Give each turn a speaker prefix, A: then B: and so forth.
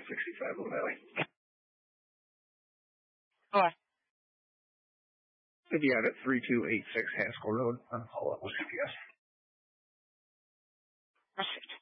A: 65 Valley.
B: Okay.
A: If you had it 3286 Haskell Road, I'll follow up with CPS.
B: Perfect.